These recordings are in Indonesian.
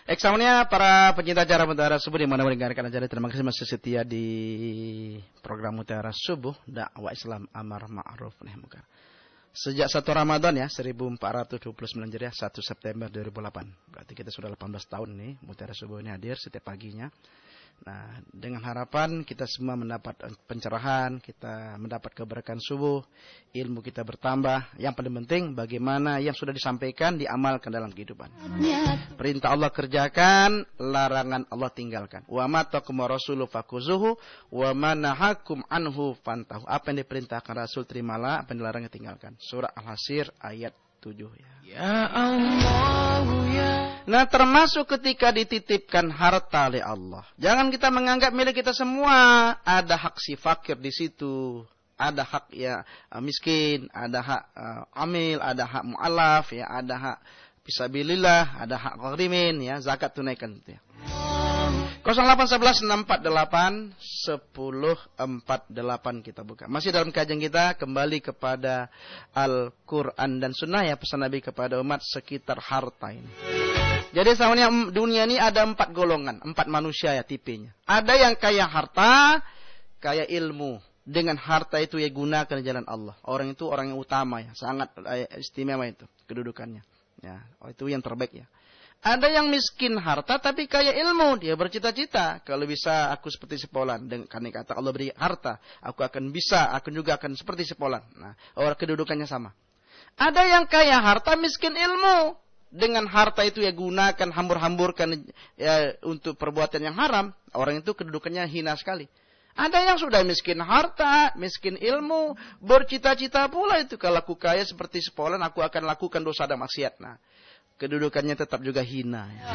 Eksamnya para pencinta acara Mutiara Subuh di mana mendengarkan acara, terima kasih masih setia di program Mutiara Subuh dakwah Islam amar ma'ruf nahi munkar. Sejak 1 Ramadan ya 1429 Hijriah 1 September 2008. Berarti kita sudah 18 tahun nih Mutiara Subuh ini hadir setiap paginya. Nah, dengan harapan kita semua mendapat pencerahan, kita mendapat keberkahan subuh, ilmu kita bertambah. Yang paling penting bagaimana yang sudah disampaikan diamalkan dalam kehidupan. Perintah Allah kerjakan, larangan Allah tinggalkan. Wa ma taqum rasulu fakuzuhu wa ma nahakum anhu fantahu. Apa yang diperintahkan Rasul terimalah, apa yang dilarangnya tinggalkan. Surah Al-Hasir ayat 7 ya. Ya Allah ya. Nah, termasuk ketika dititipkan harta oleh Allah. Jangan kita menganggap milik kita semua. Ada hak si fakir di situ. Ada hak ya miskin, ada hak amil, ada hak mu'alaf, ya, ada hak fisabilillah, ada hak gharimin, ya, zakat tunaikan itu ya. 0811-648-1048 kita buka. Masih dalam kajian kita kembali kepada Al-Quran dan Sunnah ya, pesan Nabi kepada umat sekitar harta ini. Jadi sebenarnya dunia ini ada 4 golongan, 4 manusia ya tipenya. Ada yang kaya harta, kaya ilmu. Dengan harta itu ya gunakan di jalan Allah. Orang itu orang yang utama ya, sangat istimewa itu kedudukannya. Ya, itu yang terbaik ya. Ada yang miskin harta tapi kaya ilmu. Dia bercita-cita. Kalau bisa aku seperti Sepolan. Karena kata Allah beri harta. Aku akan bisa. Aku juga akan seperti Sepolan. Nah, orang kedudukannya sama. Ada yang kaya harta miskin ilmu. Dengan harta itu ya gunakan, hambur-hamburkan ya, untuk perbuatan yang haram. Orang itu kedudukannya hina sekali. Ada yang sudah miskin harta, miskin ilmu. Bercita-cita pula itu. Kalau aku kaya seperti Sepolan, aku akan lakukan dosa dan maksiat. Nah, kedudukannya tetap juga hina. Ya.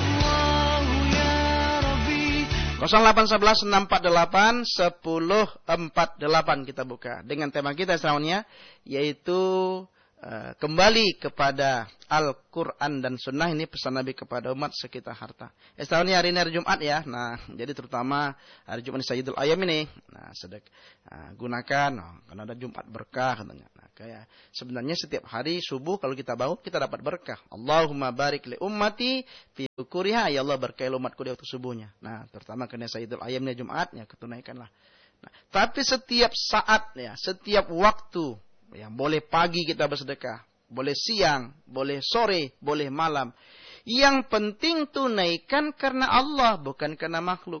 0811-648-1048 kita buka. Dengan tema kita selanjutnya yaitu kembali kepada Al-Quran dan Sunnah. Ini pesan Nabi kepada umat sekitar harta. Selanjutnya hari ini hari Jumat ya. Nah, jadi terutama hari Jumat Sayyidul Ayam ini. Nah, gunakan. Karena ada Jumat berkah katanya. Nah, kayak sebenarnya setiap hari subuh kalau kita bangun kita dapat berkah. Allahumma barik li ummati fi bukuriha. Ya Allah berkahi umatku di waktu subuhnya. Nah, terutama karena Sayyidul Ayamnya Jumat ya ketunaikanlah. Nah, tapi setiap saat ya, setiap waktu ya, boleh pagi kita bersedekah, boleh siang, boleh sore, boleh malam. Yang penting tunaikan karena Allah, bukan karena makhluk.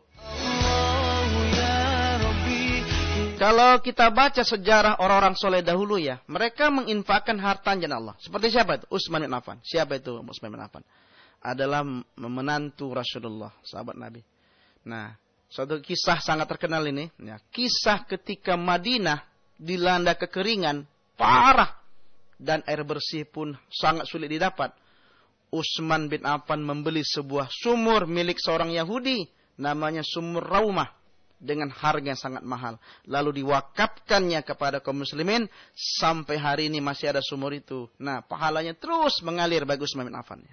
Kalau kita baca sejarah orang-orang soleh dahulu ya, mereka menginfakkan hartanya jalan Allah. Seperti siapa itu? Utsman bin Affan. Siapa itu Utsman bin Affan? Adalah menantu Rasulullah, sahabat Nabi. Nah, suatu kisah sangat terkenal ini. Ya, kisah ketika Madinah dilanda kekeringan parah dan air bersih pun sangat sulit didapat. Utsman bin Affan membeli sebuah sumur milik seorang Yahudi namanya Sumur Raumah dengan harga yang sangat mahal. Lalu diwakafkannya kepada kaum muslimin sampai hari ini masih ada sumur itu. Nah, pahalanya terus mengalir bagi Utsman bin Affan.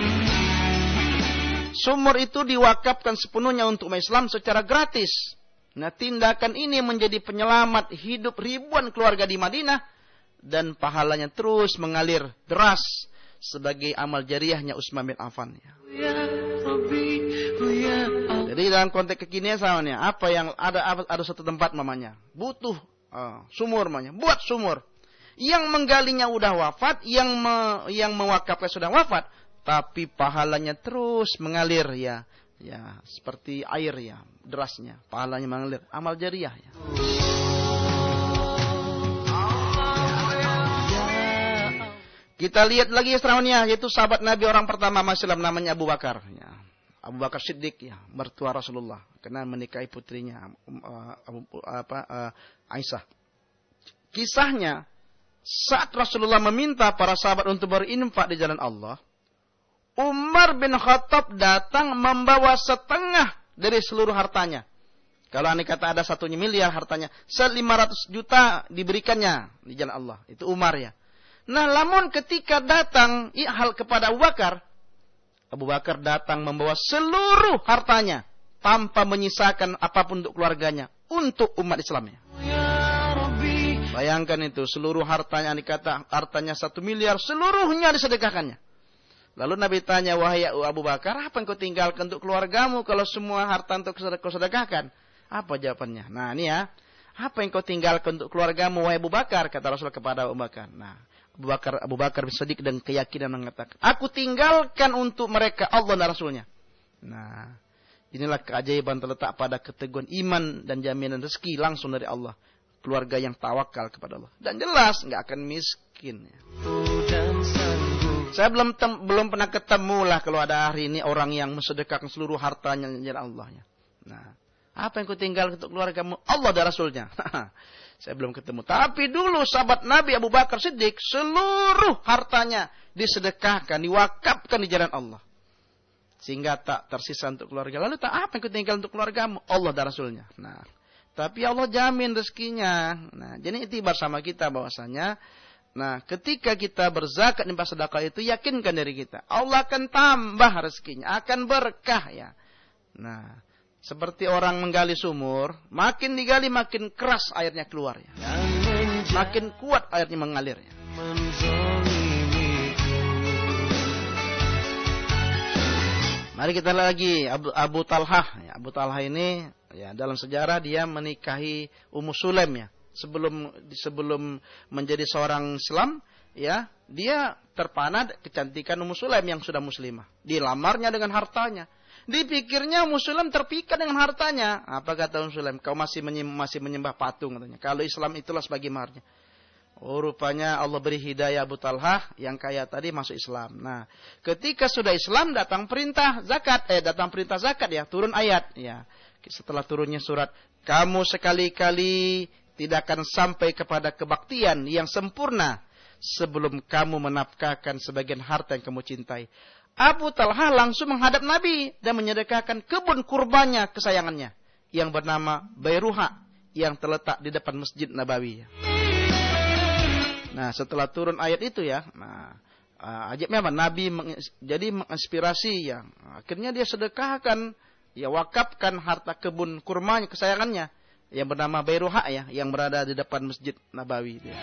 Sumur itu diwakafkan sepenuhnya untuk umat Islam secara gratis. Nah, tindakan ini menjadi penyelamat hidup ribuan keluarga di Madinah. Dan pahalanya terus mengalir deras sebagai amal jariahnya Utsman bin Affan. Jadi dalam konteks kekinian samanya, apa yang ada satu tempat mamanya butuh sumur mamanya, buat sumur. Yang menggalinya udah wafat, yang mewakafnya sudah wafat, tapi pahalanya terus mengalir ya seperti air ya, derasnya pahalanya mengalir, amal jariah ya. Kita lihat lagi setelahnya, yaitu sahabat Nabi orang pertama masuk Islam namanya Abu Bakar. Ya. Abu Bakar Siddiq, ya, mertua Rasulullah, kena menikahi putrinya Aisyah. Kisahnya, saat Rasulullah meminta para sahabat untuk berinfak di jalan Allah, Umar bin Khattab datang membawa setengah dari seluruh hartanya. Kalau andai kata ada 1 miliar hartanya, 500 juta diberikannya di jalan Allah. Itu Umar ya. Nah, namun ketika datang hal kepada Abu Bakar datang membawa seluruh hartanya tanpa menyisakan apapun untuk keluarganya, untuk umat Islamnya. Bayangkan itu, seluruh hartanya, dikata hartanya 1 miliar, seluruhnya disedekahkannya. Lalu Nabi tanya, wahai Abu Bakar, apa yang kau tinggalkan untuk keluargamu kalau semua harta untuk kau sedekahkan? Apa jawabannya? Nah ini ya, apa yang kau tinggalkan untuk keluargamu, wahai Abu Bakar? Kata Rasul kepada Abu Bakar. Nah, Abu Bakar bersedik dengan keyakinan mengatakan, aku tinggalkan untuk mereka Allah dan Rasulnya. Nah, inilah keajaiban terletak pada keteguhan iman dan jaminan rezeki langsung dari Allah. Keluarga yang tawakal kepada Allah. Dan jelas nggak akan miskin. Saya belum pernah ketemu lah kalau ada hari ini orang yang mensedekahkan seluruh hartanya jalan Allahnya. Nah, apa yang kau tinggal untuk keluargamu? Allah dan Rasulnya. Saya belum ketemu. Tapi dulu sahabat Nabi Abu Bakar Siddiq seluruh hartanya disedekahkan, diwakafkan di jalan Allah. Sehingga tak tersisa untuk keluarga. Lalu apa yang kau tinggal untuk keluargamu? Allah dan Rasulnya. Nah, tapi Allah jamin rezekinya. Nah, jadi itibar sama kita bahwasanya, nah, ketika kita berzakat dan bersedekah itu yakinkan diri kita, Allah akan tambah rezekinya, akan berkah ya. Nah, seperti orang menggali sumur, makin digali makin keras airnya keluar ya. Makin kuat airnya mengalir ya. Mari kita lagi Abu Talhah. Ya, Abu Talhah ini ya dalam sejarah dia menikahi Ummu Sulaim ya. Sebelum menjadi seorang Islam, ya, dia terpana kecantikan Ummu Sulaim yang sudah muslimah. Dilamarnya dengan hartanya. Dipikirnya Ummu Sulaim terpikat dengan hartanya. Apa kata Ummu Sulaim? Kau masih menyembah patung katanya. Kalau Islam itulah sebagai maharnya. Oh, rupanya Allah beri hidayah Abu Talhah yang kaya tadi masuk Islam. Nah, ketika sudah Islam datang perintah zakat, ya, turun ayat ya. Setelah turunnya surat, kamu sekali-kali tidak akan sampai kepada kebaktian yang sempurna sebelum kamu menafkahkan sebagian harta yang kamu cintai. Abu Talhah langsung menghadap Nabi dan menyedekahkan kebun kurbannya kesayangannya yang bernama Bayruha yang terletak di depan Masjid Nabawi. Nah, setelah turun ayat itu ya, nah, ajibnya apa? Nabi jadi menginspirasi ya. Akhirnya dia sedekahkan, ya wakafkan harta kebun kurmanya kesayangannya yang bernama Bayruha ya, yang berada di depan Masjid Nabawi. Ya.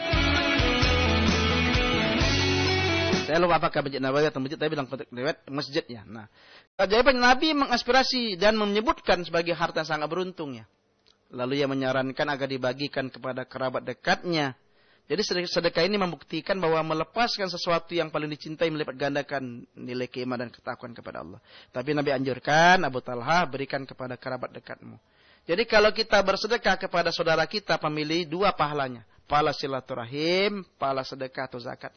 Saya lupa apakah Masjid Nabawi atau masjid, tapi bilang lewat masjid ya. Nah, keajaiban Nabi menginspirasi dan menyebutkan sebagai harta yang sangat beruntung ya. Lalu ia menyarankan agar dibagikan kepada kerabat dekatnya. Jadi sedekah ini membuktikan bahwa melepaskan sesuatu yang paling dicintai melipat gandakan nilai keimanan dan ketakwaan kepada Allah. Tapi Nabi anjurkan Abu Talhah berikan kepada kerabat dekatmu. Jadi kalau kita bersedekah kepada saudara kita, pemilih dua pahalanya. Pahala silaturahim, pahala sedekah atau zakat.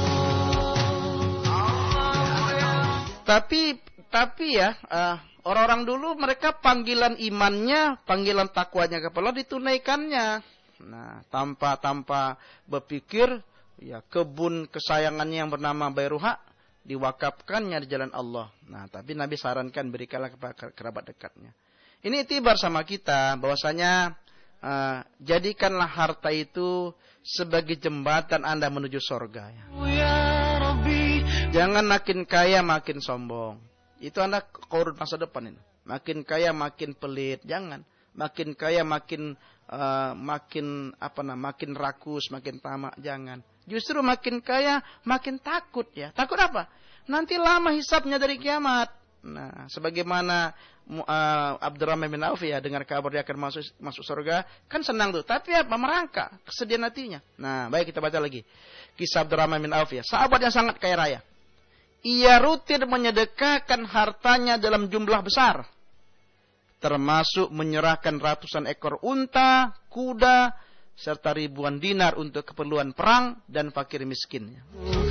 Tapi ya, orang-orang dulu mereka panggilan imannya, panggilan takwanya kepada Allah ditunaikannya. Nah, tanpa berpikir, ya kebun kesayangannya yang bernama Bayruha diwakafkannya di jalan Allah. Nah, tapi Nabi sarankan berikanlah kepada kerabat dekatnya. Ini itibar sama kita, bahwasanya jadikanlah harta itu sebagai jembatan Anda menuju surga. Ya. Jangan makin kaya makin sombong. Itu Anda korun masa depan ini. Makin kaya makin pelit, jangan. Makin kaya makin rakus, makin tamak, jangan. Justru makin kaya makin takut ya. Takut apa? Nanti lama hisabnya dari kiamat. Nah, sebagaimana Abdurrahman bin Auf ya dengar kabar dia akan masuk surga, kan senang tuh. Tapi apa? Merangkak, kesedihan hatinya. Nah, baik kita baca lagi. Kisah Abdurrahman bin Auf ya, sahabat yang sangat kaya raya. Ia rutin menyedekahkan hartanya dalam jumlah besar. Termasuk menyerahkan ratusan ekor unta, kuda, serta ribuan dinar untuk keperluan perang dan fakir miskin.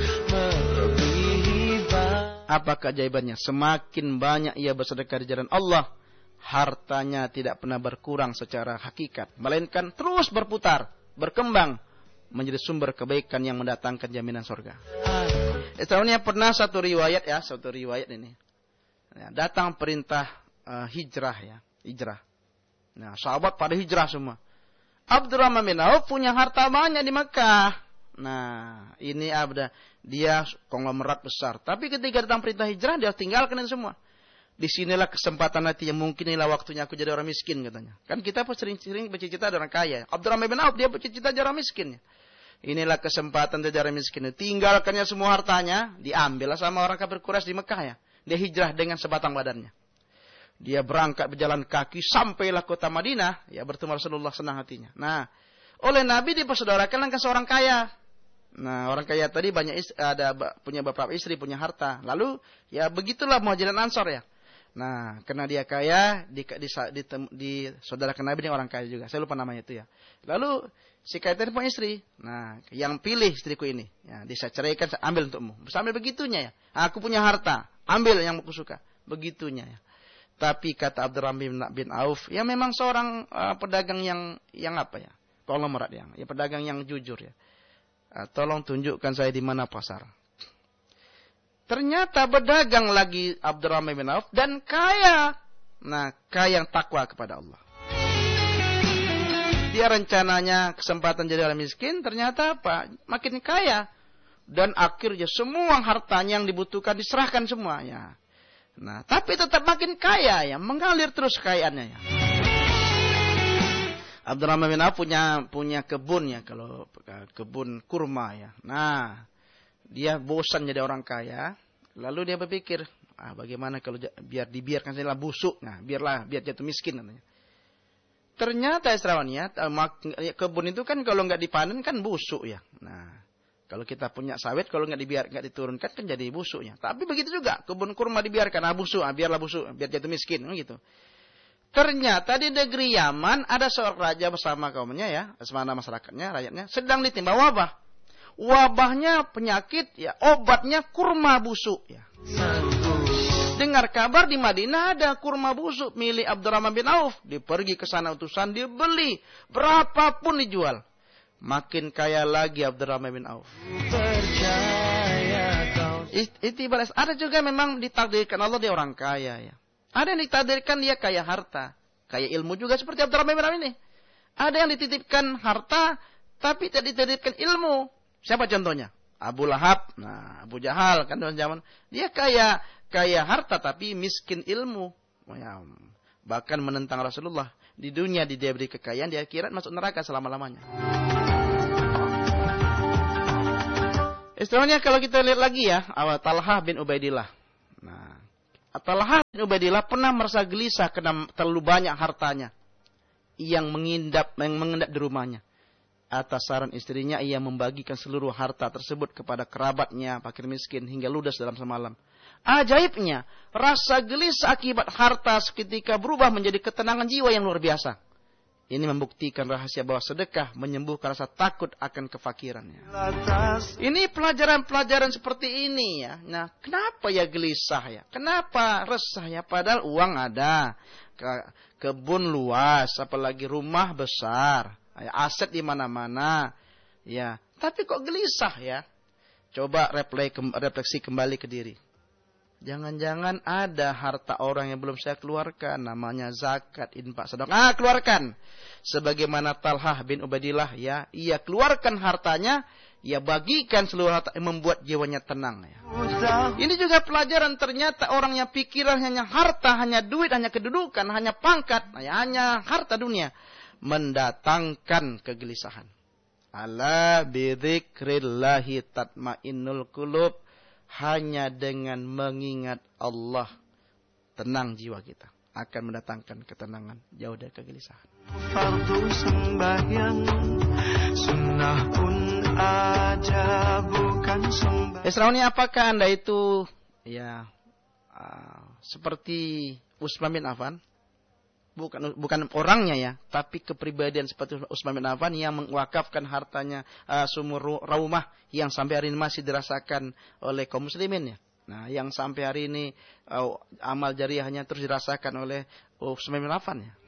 Apa keajaibannya? Semakin banyak ia bersedekah di jalan Allah, hartanya tidak pernah berkurang secara hakikat, melainkan terus berputar, berkembang, menjadi sumber kebaikan yang mendatangkan jaminan surga. Tahunnya pernah satu riwayat ini. Ya, datang perintah hijrah ya, hijrah. Nah, sahabat pada hijrah semua. Abdurrahman bin Auf punya harta banyak di Mekah. Nah, ini dia konglomerat besar. Tapi ketika datang perintah hijrah, dia tinggalkan itu semua. Disinilah kesempatan nanti yang mungkin inilah waktunya aku jadi orang miskin katanya. Kan kita sering bercita-cita ada orang kaya. Abdurrahman bin Auf dia bercita-cita jadi orang miskin. Inilah kesempatan dari miskin. Tinggalkannya semua hartanya, diambillah sama orang kafir Quraisy di Mekah ya. Dia hijrah dengan sebatang badannya. Dia berangkat berjalan kaki sampailah kota Madinah, ya bertemu Rasulullah, senang hatinya. Nah, oleh Nabi dipersaudarakan dengan seorang kaya. Nah, orang kaya tadi punya beberapa istri, punya harta. Lalu ya begitulah Muhajirin Ansor ya. Nah, karena dia kaya, disaudarakan Nabi dengan orang kaya juga. Saya lupa namanya itu ya. Lalu si kaya tadi punya istri. Nah, yang pilih istriku ini. Ya, saya ceraikan, saya ambil untukmu. Sampai begitunya ya. Aku punya harta, ambil yang aku suka. Begitunya ya. Tapi kata Abdurrahman bin Auf, ya memang seorang pedagang yang apa ya? Konglomerat ya pedagang yang jujur ya. Tolong tunjukkan saya di mana pasar. Ternyata berdagang lagi Abdurrahman bin Auf dan kaya. Nah, kaya yang takwa kepada Allah. Dia rencananya kesempatan jadi orang miskin, ternyata apa? Makin kaya. Dan akhirnya semua hartanya yang dibutuhkan diserahkan semuanya. Nah, tapi tetap makin kaya ya, mengalir terus kekayaannya ya. Abdurrahman bin Auf punya kebun ya, kalau kebun kurma ya. Nah, dia bosan jadi orang kaya, lalu dia berpikir, bagaimana kalau dibiarkan saja busuk, nah biar jatuh miskin namanya. Ternyata Esrawannya, kebun itu kan kalau nggak dipanen kan busuk ya. Nah, kalau kita punya sawit, kalau nggak diturunkan kan jadi busuknya. Tapi begitu juga, kebun kurma dibiarkan, busuk, biarlah busuk, biar jatuh miskin, gitu. Ternyata di negeri Yaman ada seorang raja bersama kaumnya ya, bersama masyarakatnya, rakyatnya, sedang ditimpa wabah. Wabahnya penyakit ya, obatnya kurma busuk ya. Dengar kabar di Madinah ada kurma busuk milik Abdurrahman bin Auf. Dia pergi ke sana utusan, dia beli, berapapun dijual. Makin kaya lagi Abdurrahman bin Auf. Itibaras. Ada juga memang ditakdirkan Allah dia orang kaya ya. Ada yang ditakdirkan dia kaya harta, kaya ilmu juga seperti Abdurrahman bin Auf ini. Ada yang dititipkan harta tapi tidak dititipkan ilmu. Siapa contohnya? Abu Lahab. Nah, Abu Jahal kan dalam zaman dia kaya harta tapi miskin ilmu. Ya, bahkan menentang Rasulullah. Di dunia dia beri kekayaan, di akhirat masuk neraka selama-lamanya. Istilahnya kalau kita lihat lagi ya, Talhah bin Ubaidillah. Nah, Talhah bin Ubaidillah pernah merasa gelisah karena terlalu banyak hartanya yang mengendap di rumahnya. Atas saran istrinya, ia membagikan seluruh harta tersebut kepada kerabatnya, fakir miskin, hingga ludas dalam semalam. Ajaibnya, rasa gelisah akibat harta seketika berubah menjadi ketenangan jiwa yang luar biasa. Ini membuktikan rahasia bahwa sedekah menyembuhkan rasa takut akan kefakirannya. Ini pelajaran-pelajaran seperti ini ya. Nah, kenapa ya gelisah ya? Kenapa resah ya? Padahal uang ada, kebun luas, apalagi rumah besar, aset di mana-mana. Ya, tapi kok gelisah ya? Coba refleksi kembali ke diri. Jangan-jangan ada harta orang yang belum saya keluarkan. Namanya zakat, infak, sedekah. Keluarkan. Sebagaimana Talhah bin Ubaidillah ya. Ia keluarkan hartanya. Ia bagikan seluruh harta. Membuat jiwanya tenang ya. Ini juga pelajaran. Ternyata orang yang pikiran hanya harta, hanya duit, hanya kedudukan, hanya pangkat, hanya harta dunia. Mendatangkan kegelisahan. Ala bidzikrillahi tatmainnul qulub. Hanya dengan mengingat Allah, tenang jiwa kita. Akan mendatangkan ketenangan, jauh dari kegelisahan. Fardu sembahyang, sunnah pun ada, bukan sembahyang. Esrauni, apakah Anda itu ya seperti Utsman bin Affan? Bukan orangnya ya, tapi kepribadian seperti Utsman bin Affan yang mewakafkan hartanya sumur raumah yang sampai hari ini masih dirasakan oleh kaum muslimin ya. Nah, yang sampai hari ini amal jariahnya terus dirasakan oleh Utsman bin Affan ya.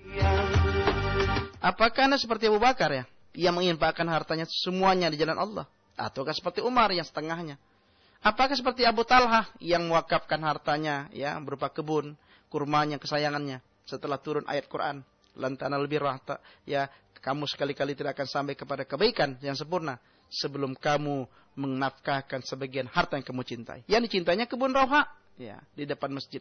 Apakah Anda seperti Abu Bakar ya, yang menginfakkan hartanya semuanya di jalan Allah? Ataukah seperti Umar yang setengahnya? Apakah seperti Abu Talhah yang mewakafkan hartanya ya berupa kebun kurmanya kesayangannya? Setelah turun ayat Quran, lan tanalul birra ya, kamu sekali-kali tidak akan sampai kepada kebaikan yang sempurna sebelum kamu menafkahkan sebagian harta yang kamu cintai. Yang dicintainya kebun Rauha ya, di depan masjid.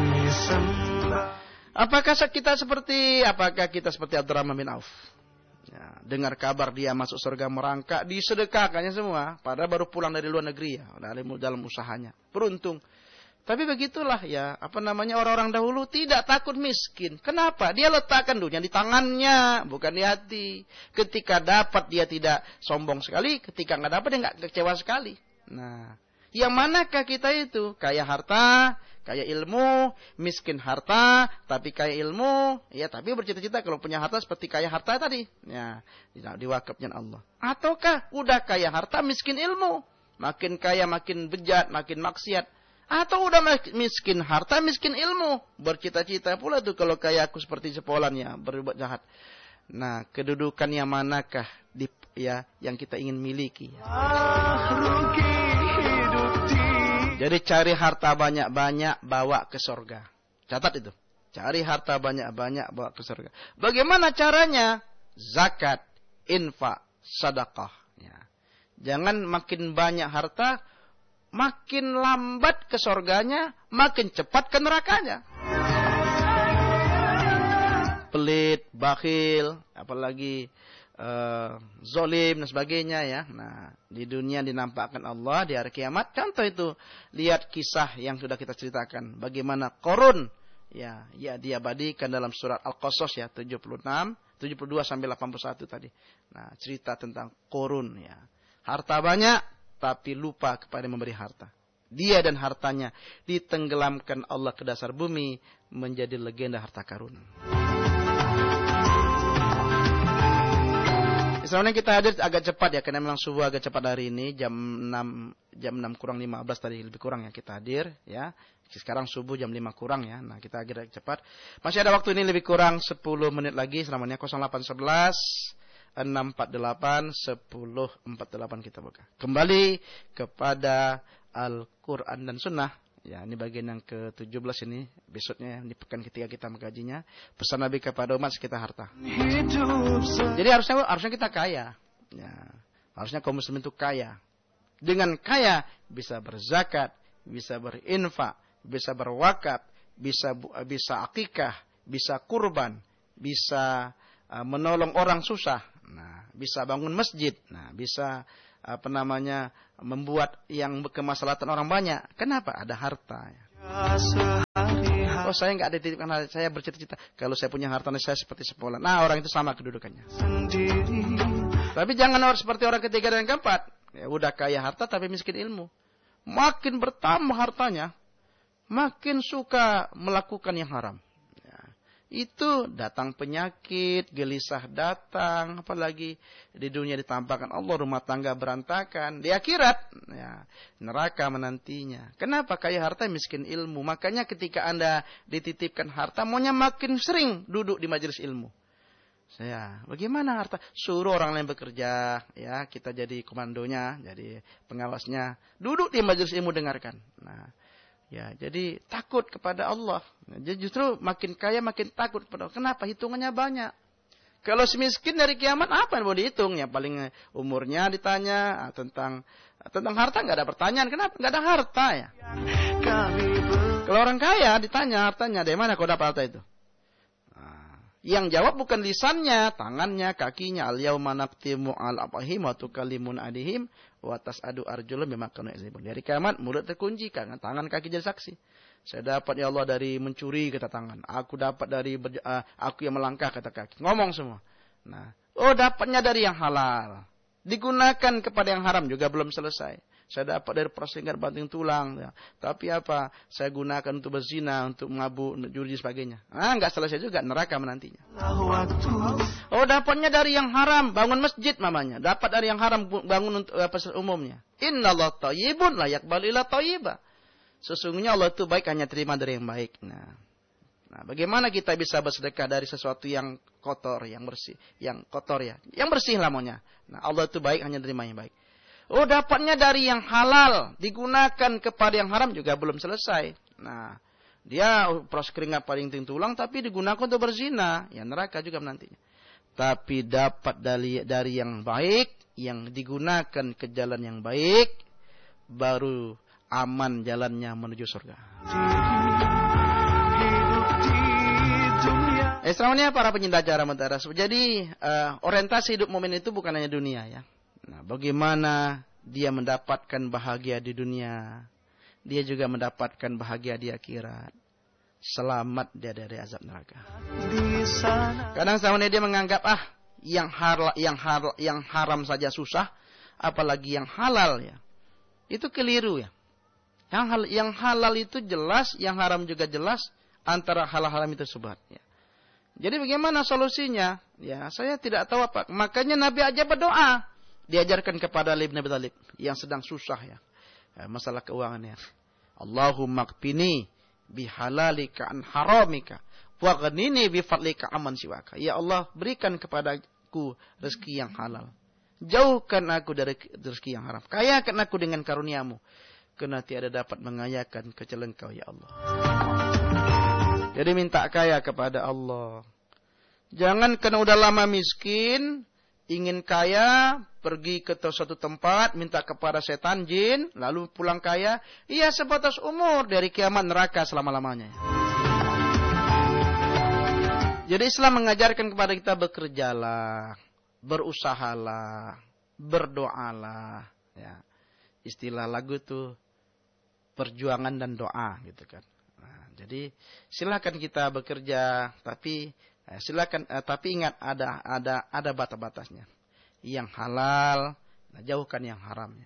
Apakah kita seperti Abdurrahman bin Auf? Ya, dengar kabar dia masuk surga merangkak, disedekahkannya semua. Padahal baru pulang dari luar negeri ya, dalam usahanya. Beruntung. Tapi begitulah ya, orang-orang dahulu tidak takut miskin. Kenapa? Dia letakkan dunia di tangannya, bukan di hati. Ketika dapat dia tidak sombong sekali, ketika nggak dapat dia nggak kecewa sekali. Nah, yang manakah kita itu? Kaya harta, kaya ilmu, miskin harta, tapi kaya ilmu, ya tapi bercita-cita kalau punya harta seperti kaya harta tadi. Ya, diwakafnya Allah. Ataukah udah kaya harta, miskin ilmu, makin kaya makin bejat, makin maksiat. Atau udah miskin harta, miskin ilmu, bercita-cita pula tuh kalau kaya aku seperti sepolannya, berbuat jahat. Nah, kedudukan yang manakah yang kita ingin miliki? Jadi cari harta banyak-banyak bawa ke surga. Catat itu. Cari harta banyak-banyak bawa ke surga. Bagaimana caranya? Zakat, infak, sedekah. Ya. Jangan makin banyak harta, makin lambat ke surganya, makin cepat ke nerakanya. Pelit, bakhil, apalagi zolim dan sebagainya ya. Nah, di dunia dinampakkan Allah, di hari kiamat. Contoh itu, lihat kisah yang sudah kita ceritakan. Bagaimana Qarun ya diabadikan dalam surat Al-Qasas ya 72 sampai 81 tadi. Nah, cerita tentang Qarun ya. Harta banyak tapi lupa kepada memberi harta. Dia dan hartanya ditenggelamkan Allah ke dasar bumi menjadi legenda harta karun. Sebenarnya kita hadir agak cepat ya, karena memang subuh agak cepat hari ini, jam 6 kurang 15 tadi, lebih kurang ya kita hadir ya. Sekarang subuh jam 5 kurang ya. Nah, kita agak cepat. Masih ada waktu ini lebih kurang 10 menit lagi selamanya 0811 648 1048 kita buka. Kembali kepada Al-Quran dan Sunnah. Ya, ini bagian yang ke-17 ini. Besoknya, ini pekan ketiga kita mengkajinya. Pesan Nabi kepada umat sekitar harta. Jadi harusnya kita kaya. Ya, harusnya kaum muslimin itu kaya. Dengan kaya bisa berzakat, bisa berinfak, bisa berwakaf, bisa akikah, bisa kurban, bisa menolong orang susah. Nah, bisa bangun masjid. Nah, bisa membuat yang kemaslahatan orang banyak. Kenapa? Ada harta. Oh, saya nggak ada titipkan harta, saya bercita-cita kalau saya punya harta saya seperti sepolan. Nah, orang itu sama kedudukannya. Tapi jangan seperti orang ketiga dan keempat. Ya, udah kaya harta tapi miskin ilmu. Makin bertambah hartanya, makin suka melakukan yang haram. Itu datang penyakit, gelisah datang, apalagi di dunia ditampakkan Allah, rumah tangga berantakan, di akhirat ya, neraka menantinya. Kenapa? Kaya harta miskin ilmu. Makanya ketika Anda dititipkan harta, maunya makin sering duduk di majelis ilmu. Bagaimana harta? Suruh orang lain bekerja, ya kita jadi komandonya, jadi pengawasnya, duduk di majelis ilmu dengarkan. Nah, ya, jadi takut kepada Allah. Jadi justru makin kaya makin takut kepada Allah. Kenapa? Hitungannya banyak. Kalau semiskin dari kiamat apa yang mau dihitung? Ya paling umurnya ditanya, tentang harta nggak ada pertanyaan. Kenapa? Nggak ada harta ya. Kalau orang kaya ditanya hartanya, dari mana kau dapat harta itu? Yang jawab bukan lisannya, tangannya, kakinya. Al-yauma naqtimu ala afwahihim wa tukallimuna aydihim wa tas'adu arjuluhum bima kanu yaksibun. Dari kiamat mulut terkunci, karena tangan kaki jadi saksi. Saya dapat ya Allah dari mencuri, kata tangan. Aku dapat dari aku yang melangkah, kata kaki. Ngomong semua. Nah, dapatnya dari yang halal. Digunakan kepada yang haram juga belum selesai. Saya dapat dari perselingkuhan banting tulang. Ya. Tapi apa? Saya gunakan untuk berzina, untuk mabuk, untuk judi sebagainya. Nggak selesai juga, neraka menantinya. Dapatnya dari yang haram, bangun masjid mamanya. Dapat dari yang haram, bangun untuk umumnya. Innallaha thayyibun la yaqbalu illa thayyiba. Sesungguhnya Allah itu baik, hanya terima dari yang baik. Nah, bagaimana kita bisa bersedekah dari sesuatu yang kotor, yang bersih, yang kotor ya, yang bersih lah maunya. Nah, Allah itu baik, hanya terima yang baik. Dapatnya dari yang halal, digunakan kepada yang haram juga belum selesai. Nah, dia pros keringat paling tulang, tapi digunakan untuk berzina, ya neraka juga nantinya. Tapi dapat dari yang baik, yang digunakan ke jalan yang baik, baru aman jalannya menuju surga. Islamnya para pencinta acara Mutiara Subuh. Jadi orientasi hidup mukmin itu bukan hanya dunia ya. Nah, bagaimana dia mendapatkan bahagia di dunia, dia juga mendapatkan bahagia di akhirat. Selamat dia dari azab neraka. Kadang sama dia menganggap yang haram saja susah, apalagi yang halal ya. Itu keliru ya. Yang halal itu jelas, yang haram juga jelas, antara halal haram itu subhat ya. Jadi bagaimana solusinya? Ya, saya tidak tahu apa. Makanya Nabi aja berdoa. Diajarkan kepada Ali bin Abi Thalib yang sedang susah ya. Masalah keuangannya. Allahumma qfini bihalalika an haramika wa ghnini bi fadlika amman siwaka. Ya Allah, berikan kepadaku rezeki yang halal. Jauhkan aku dari rezeki yang haram. Kayakan aku dengan karuniamu. Karena tiada dapat mengayakan kecuali Engkau ya Allah. Jadi minta kaya kepada Allah. Jangan karena udah lama miskin, ingin kaya, pergi ke suatu tempat, minta kepada setan, jin, lalu pulang kaya. Iya sebatas umur, dari kiamat neraka selama-lamanya. Jadi Islam mengajarkan kepada kita bekerjalah, berusahalah, berdoalah. Ya. Istilah lagu tuh perjuangan dan doa gitu kan. Jadi silakan kita bekerja, tapi ingat ada batas-batasnya. Yang halal, jauhkan yang haramnya.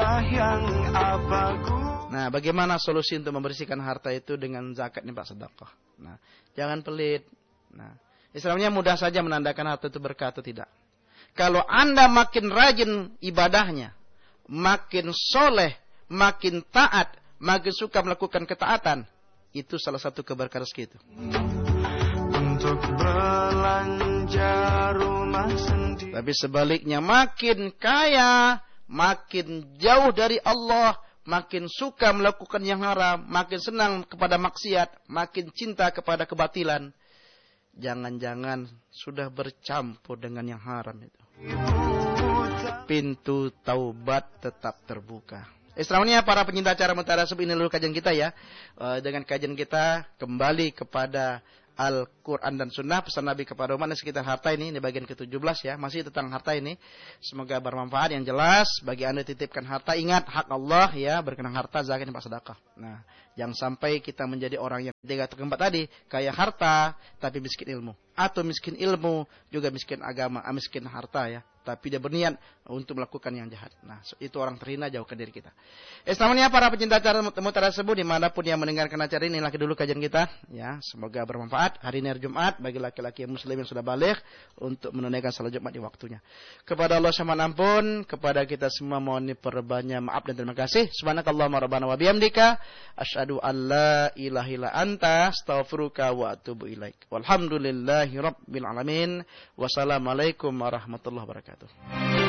Nah, bagaimana solusi untuk membersihkan harta itu dengan zakat, infak, sedekah? Nah, jangan pelit. Nah, Islamnya mudah saja menandakan harta itu berkah atau tidak. Kalau Anda makin rajin ibadahnya, makin soleh, makin taat, makin suka melakukan ketaatan, itu salah satu keberkahan rezeki itu. Untuk belanja rumah sendiri. Tapi sebaliknya makin kaya, makin jauh dari Allah, makin suka melakukan yang haram, makin senang kepada maksiat, makin cinta kepada kebatilan. Jangan-jangan sudah bercampur dengan yang haram itu. Pintu taubat tetap terbuka. Islamnya para pencinta acara Mutiara Subuh, ini dulu kajian kita ya. Dengan kajian kita kembali kepada Al-Quran dan Sunnah, pesan Nabi kepada umat sekitar harta ini bagian ke-17 ya. Masih tentang harta ini. Semoga bermanfaat. Yang jelas, bagi Anda titipkan harta, ingat hak Allah ya, berkenaan harta, zakat, dan sedekah. Nah, jangan sampai kita menjadi orang yang tiga atau keempat tadi, kaya harta, tapi miskin ilmu. Atau miskin ilmu, juga miskin agama, miskin harta ya. Tapi dia berniat untuk melakukan yang jahat. Nah, itu orang terhina, jauhkan diri kita. Islamnya para pencinta acara Mutiara Subuh, dimanapun yang mendengarkan acara ini, laki dulu kajian kita. Ya, semoga bermanfaat. Hari ini hari Jumat, bagi laki-laki muslim yang sudah balik, untuk menunaikan salat Jumat di waktunya. Kepada Allah sama ampun, kepada kita semua mohon perbanyak maaf dan terima kasih. Subhanakallahumma rabbana wa bihamdika, asyhadu an la ilaha illa anta, astaghfiruka wa atubu ilaik. Walhamdulillahi rabbil alamin. Wassalamualaikum warahmatullahi wabarakatuh.